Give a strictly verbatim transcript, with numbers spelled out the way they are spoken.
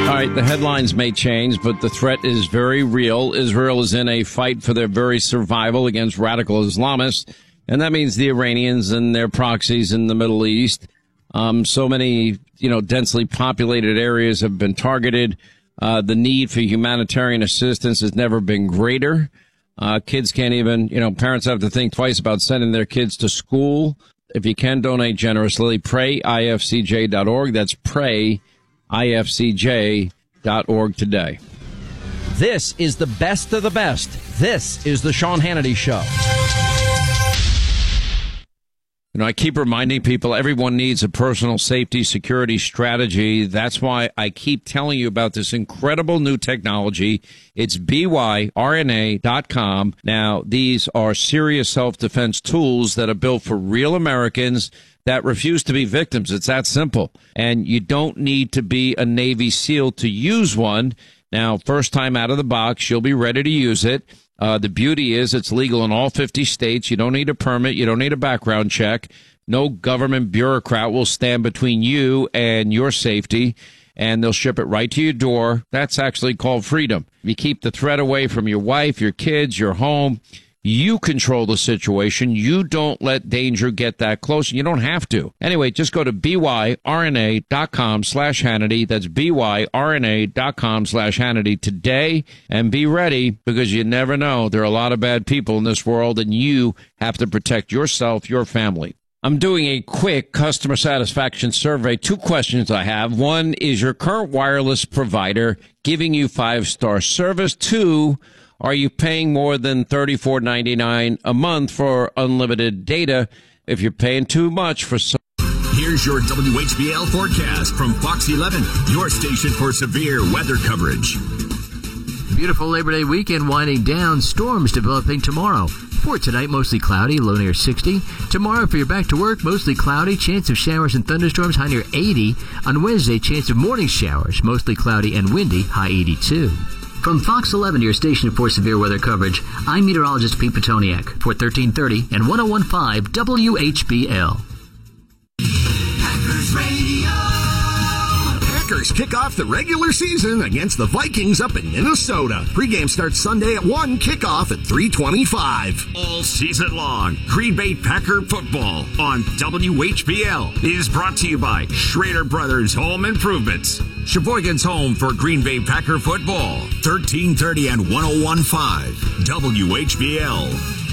All right, the headlines may change, but the threat is very real. Israel is in a fight for their very survival against radical Islamists, and that means the Iranians and their proxies in the Middle East. Um, so many, you know, densely populated areas have been targeted. Uh, the need for humanitarian assistance has never been greater. Uh, kids can't even, you know, parents have to think twice about sending their kids to school. If you can donate generously, pray I F C J dot org. That's pray I F C J dot org today. This is the best of the best. This is the Sean Hannity Show. You know, I keep reminding people everyone needs a personal safety security strategy. That's why I keep telling you about this incredible new technology. It's B Y R N A dot com. Now, these are serious self-defense tools that are built for real Americans that refuse to be victims. It's that simple. And you don't need to be a Navy SEAL to use one. Now, first time out of the box, you'll be ready to use it. Uh, the beauty is it's legal in all fifty states. You don't need a permit. You don't need a background check. No government bureaucrat will stand between you and your safety, and they'll ship it right to your door. That's actually called freedom. You keep the threat away from your wife, your kids, your home. You control the situation. You don't let danger get that close. You don't have to. Anyway, just go to B Y R N A dot com slash Hannity. That's B Y R N A dot com slash Hannity today. And be ready, because you never know. There are a lot of bad people in this world, and you have to protect yourself, your family. I'm doing a quick customer satisfaction survey. Two questions I have. One, is your current wireless provider giving you five-star service? Two, are you paying more than thirty-four ninety-nine a month for unlimited data? If you're paying too much for some... Here's your W H B L forecast from Fox eleven, your station for severe weather coverage. Beautiful Labor Day weekend winding down. Storms developing tomorrow. For tonight, mostly cloudy, low near sixty. Tomorrow, for your back to work, mostly cloudy, chance of showers and thunderstorms, high near eighty. On Wednesday, chance of morning showers, mostly cloudy and windy, high eighty-two. From Fox eleven, your station for severe weather coverage, I'm meteorologist Pete Petoniak for thirteen thirty and one oh one point five W H B L. Packers Radio. Packers kick off the regular season against the Vikings up in Minnesota. Pre-game starts Sunday at one, kickoff at three twenty-five. All season long, Green Bay Packer football on W H B L is brought to you by Schrader Brothers Home Improvements. Sheboygan's home for Green Bay Packer football. thirteen thirty and one oh one point five W H B L.